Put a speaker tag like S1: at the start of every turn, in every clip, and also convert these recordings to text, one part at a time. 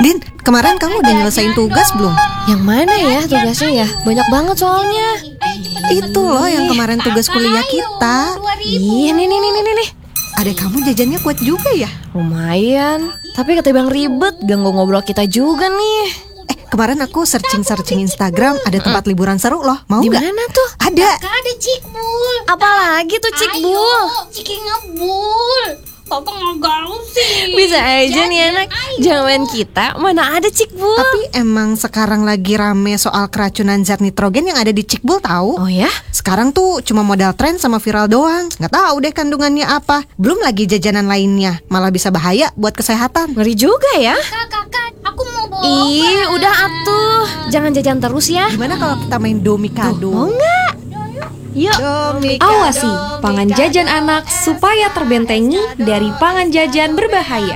S1: Din, kemarin kamu udah nyelesain tugas belum?
S2: Yang mana ya tugasnya ya? Banyak banget soalnya.
S1: Itu loh yang kemarin tugas kuliah kita.
S2: Iya nih.
S1: Adek kamu jajannya kuat juga ya?
S2: Lumayan. Tapi ketimbang ribet, ganggu ngobrol kita juga nih.
S1: Kemarin aku searching Instagram, ada tempat liburan seru loh. Mau
S2: Di
S1: nggak?
S2: mana tuh?
S1: Ada.
S3: Ada Cikbul.
S2: Apalagi tuh Cikbul?
S3: Ciki ngebul. Papa nggak gaul sih.
S2: Bisa aja nih anak. Zaman kita mana ada Cikbul.
S1: Tapi emang sekarang lagi rame soal keracunan zat nitrogen yang ada di Cikbul tahu?
S2: Oh ya?
S1: Sekarang tuh cuma modal tren sama viral doang. Nggak tahu deh kandungannya apa. Belum lagi jajanan lainnya, malah bisa bahaya buat kesehatan.
S2: Ngeri juga ya.
S3: Kakak, aku mau bawa.
S2: Ih, udah atuh. Jangan jajan terus ya.
S1: Gimana kalau kita main domikado?
S2: Mau nggak? Yuk.
S4: Awasi pangan jajan anak supaya terbentengi dari pangan jajan berbahaya.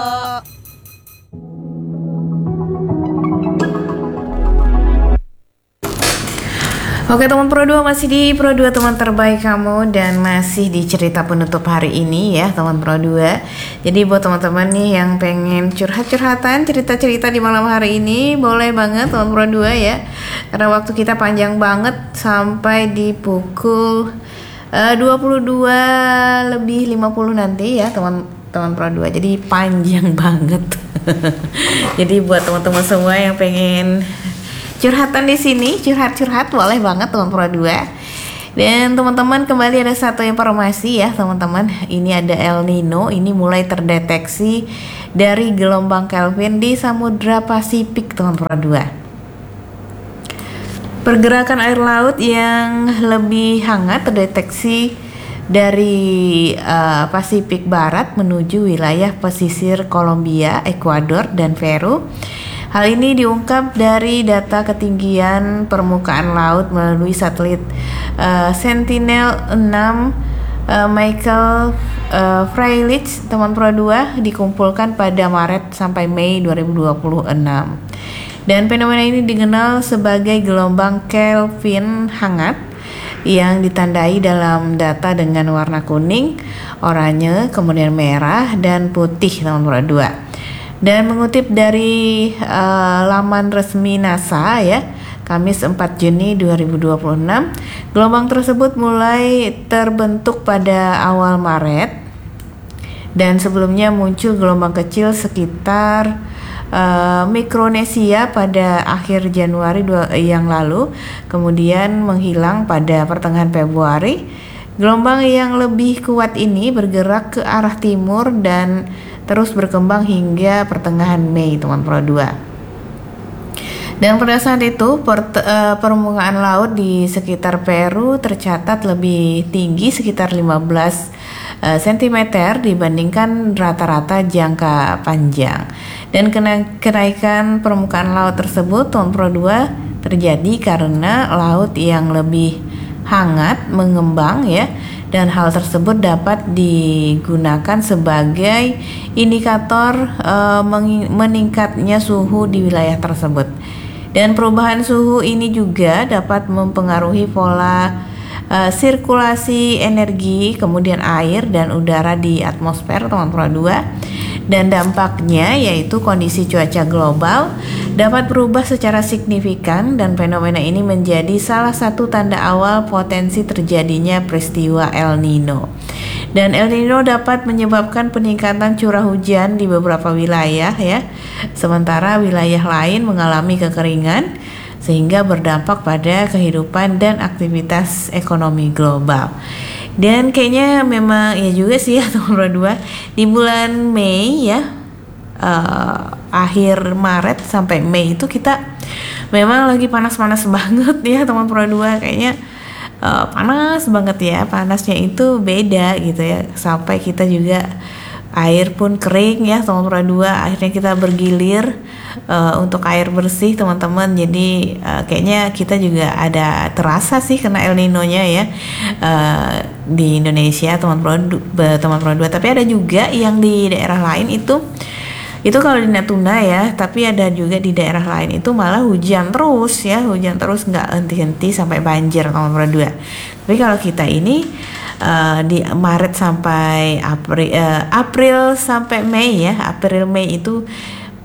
S5: Oke teman Pro 2, masih di Pro 2 teman terbaik kamu, dan masih di cerita penutup hari ini ya teman Pro 2. Jadi buat teman-teman nih yang pengen curhat-curhatan, cerita-cerita di malam hari ini, boleh banget teman Pro 2 ya. Karena waktu kita panjang banget sampai di pukul 22 lebih 50 nanti ya teman-teman Pro 2. Jadi panjang banget. Jadi buat teman-teman semua yang pengen curhatan di sini, curhat boleh banget teman Pro 2. Dan teman-teman, kembali ada satu informasi ya teman-teman. Ini ada El Nino, ini mulai terdeteksi dari gelombang Kelvin di Samudra Pasifik teman Pro 2. Pergerakan air laut yang lebih hangat terdeteksi dari Pasifik Barat menuju wilayah pesisir Kolombia, Ekuador, dan Peru. Hal ini diungkap dari data ketinggian permukaan laut melalui satelit Sentinel-6 Michael Freilich teman Pro 2 dikumpulkan pada Maret sampai Mei 2026. Dan fenomena ini dikenal sebagai gelombang Kelvin hangat yang ditandai dalam data dengan warna kuning, oranye, kemudian merah, dan putih teman Pro 2. Dan mengutip dari laman resmi NASA ya, Kamis 4 Juni 2026, gelombang tersebut mulai terbentuk pada awal Maret, dan sebelumnya muncul gelombang kecil sekitar Mikronesia pada akhir Januari yang lalu, kemudian menghilang pada pertengahan Februari. Gelombang yang lebih kuat ini bergerak ke arah timur dan terus berkembang hingga pertengahan Mei teman Pro 2. Dan pada saat itu permukaan laut di sekitar Peru tercatat lebih tinggi sekitar 15 cm dibandingkan rata-rata jangka panjang. Dan kenaikan permukaan laut tersebut teman Pro 2 terjadi karena laut yang lebih hangat mengembang ya, dan hal tersebut dapat digunakan sebagai indikator meningkatnya suhu di wilayah tersebut. Dan perubahan suhu ini juga dapat mempengaruhi pola sirkulasi energi, kemudian air dan udara di atmosfer teman Pro 2. Dan dampaknya yaitu kondisi cuaca global dapat berubah secara signifikan, dan fenomena ini menjadi salah satu tanda awal potensi terjadinya peristiwa El Nino. Dan El Nino dapat menyebabkan peningkatan curah hujan di beberapa wilayah ya, sementara wilayah lain mengalami kekeringan, sehingga berdampak pada kehidupan dan aktivitas ekonomi global. Dan kayaknya memang ya juga sih ya teman Pro 2, di bulan Mei ya, akhir Maret sampai Mei itu kita memang lagi panas-panas banget ya teman Pro 2. Kayaknya panas banget ya, panasnya itu beda gitu ya, sampai kita juga air pun kering ya teman Pro 2. Akhirnya kita bergilir untuk air bersih teman-teman. Jadi kayaknya kita juga ada terasa sih kena El Nino-nya ya di Indonesia teman Pro 2. Tapi ada juga yang di daerah lain itu kalau di Natuna ya, tapi ada juga di daerah lain itu malah hujan terus nggak henti-henti sampai banjir teman Pro 2. Tapi kalau kita ini di Maret sampai April sampai Mei ya, April Mei itu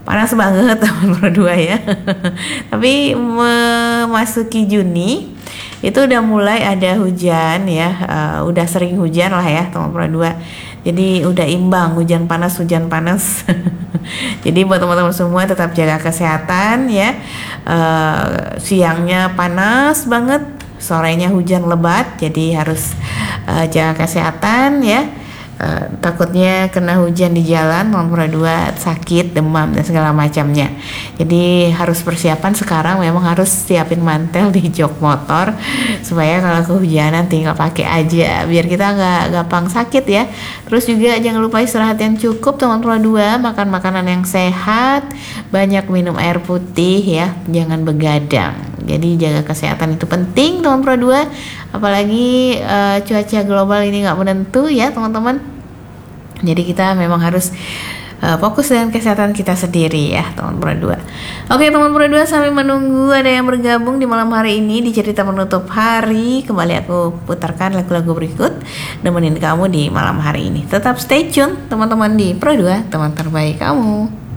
S5: panas banget teman Pro 2 ya. Tapi memasuki Juni itu udah mulai ada hujan ya, udah sering hujan lah ya teman Pro 2. Jadi udah imbang hujan panas. Jadi buat teman-teman semua tetap jaga kesehatan ya. Siangnya panas banget, sorenya hujan lebat, jadi harus jaga kesehatan ya. Takutnya kena hujan di jalan, nomor 2 sakit, demam dan segala macamnya. Jadi harus persiapan sekarang, memang harus siapin mantel di jok motor supaya kalau kehujanan tinggal pakai aja biar kita nggak gampang sakit ya. Terus juga jangan lupa istirahat yang cukup teman Pro 2, makan makanan yang sehat, banyak minum air putih ya, jangan begadang. Jadi jaga kesehatan itu penting teman Pro 2, apalagi cuaca global ini nggak menentu ya teman-teman. Jadi kita memang harus fokus dengan kesehatan kita sendiri ya teman Pro 2. Oke teman Pro 2, sambil menunggu ada yang bergabung di malam hari ini di cerita penutup hari, kembali aku putarkan lagu-lagu berikut nemenin kamu di malam hari ini. Tetap stay tune teman-teman di Pro 2, teman terbaik kamu.